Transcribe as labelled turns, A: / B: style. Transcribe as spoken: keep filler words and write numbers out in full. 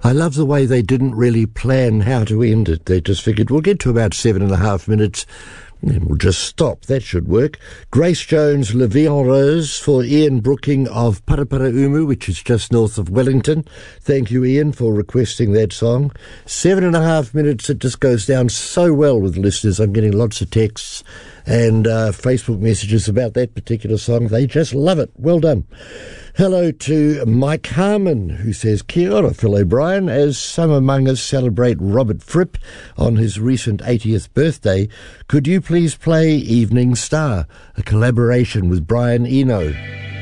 A: I love the way they didn't really plan how to end it. They just figured, we'll get to about seven and a half minutes, and we'll just stop. That should work. Grace Jones, La Vie en Rose, for Ian Brooking of Paraparaumu, which is just north of Wellington. Thank you, Ian, for requesting that song. Seven and a half minutes, it just goes down so well with listeners. I'm getting lots of texts and uh, Facebook messages about that particular song. They just love it. Well done. Hello to Mike Harmon, who says, Kia ora, Phil O'Brien. As some among us celebrate Robert Fripp on his recent eightieth birthday, could you please play Evening Star, a collaboration with Brian Eno?